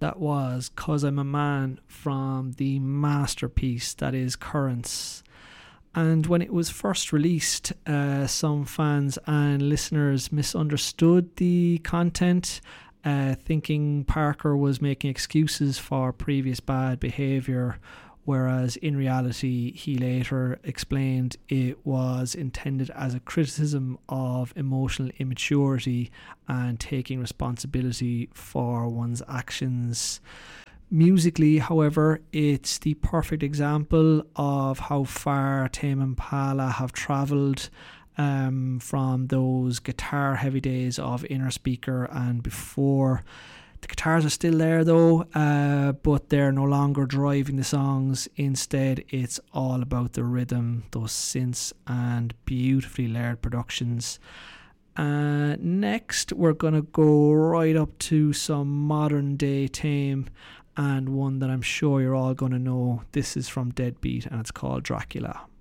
that was 'Cause I'm a Man from the masterpiece that is Currents. And when it was first released, some fans and listeners misunderstood the content, thinking Parker was making excuses for previous bad behaviour, whereas in reality he later explained it was intended as a criticism of emotional immaturity and taking responsibility for one's actions. Musically, however, it's the perfect example of how far Tame Impala have travelled from those guitar heavy days of Inner Speaker and before. The guitars are still there though, but they're no longer driving the songs. Instead, it's all about the rhythm, those synths and beautifully layered productions. Next, we're going to go right up to some modern day Tame, and one that I'm sure you're all going to know. This is from Deadbeat and it's called Dracula.